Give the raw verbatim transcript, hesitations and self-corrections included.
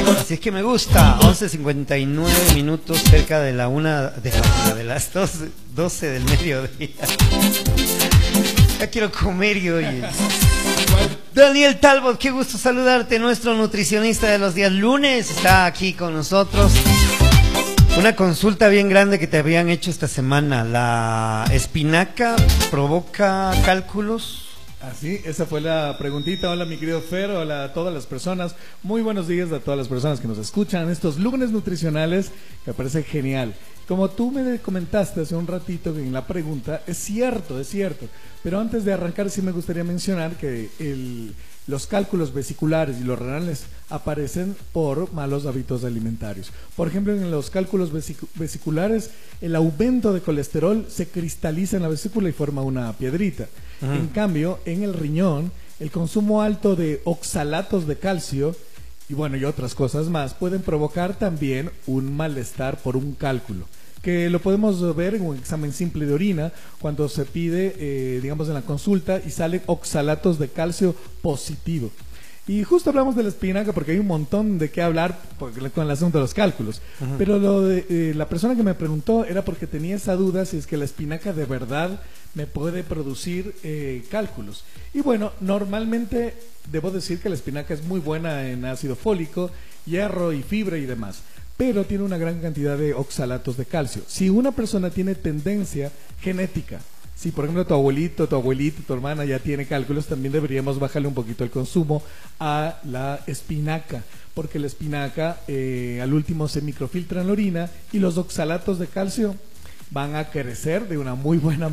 Así es que me gusta. once cincuenta y nueve minutos, cerca de la una de, la, de las doce, doce del mediodía. Ya quiero comer y oye. Daniel Talbot, qué gusto saludarte, nuestro nutricionista de los días lunes, está aquí con nosotros. Una consulta bien grande que te habían hecho esta semana. ¿La espinaca provoca cálculos? Así, esa fue la preguntita. Hola mi querido Fer, hola a todas las personas. Muy buenos días a todas las personas que nos escuchan estos lunes nutricionales, que me parece genial. Como tú me comentaste hace un ratito en la pregunta, es cierto, es cierto. Pero antes de arrancar sí me gustaría mencionar que el, los cálculos vesiculares y los renales aparecen por malos hábitos alimentarios. Por ejemplo, en los cálculos vesic vesiculares, el aumento de colesterol se cristaliza en la vesícula y forma una piedrita. Uh-huh. En cambio, en el riñón, el consumo alto de oxalatos de calcio y bueno, y otras cosas más, pueden provocar también un malestar por un cálculo, que lo podemos ver en un examen simple de orina, cuando se pide, eh, digamos, en la consulta y salen oxalatos de calcio positivo. Y justo hablamos de la espinaca porque hay un montón de qué hablar con el asunto de los cálculos. Uh-huh. Pero lo de, eh, la persona que me preguntó era porque tenía esa duda si es que la espinaca de verdad me puede producir eh, cálculos. Y bueno, normalmente debo decir que la espinaca es muy buena en ácido fólico, hierro y fibra y demás, pero tiene una gran cantidad de oxalatos de calcio. Si una persona tiene tendencia genética, si por ejemplo tu abuelito, tu abuelita, tu hermana ya tiene cálculos, también deberíamos bajarle un poquito el consumo a la espinaca, porque la espinaca eh, al último se microfiltra en la orina y los oxalatos de calcio van a crecer de una muy buena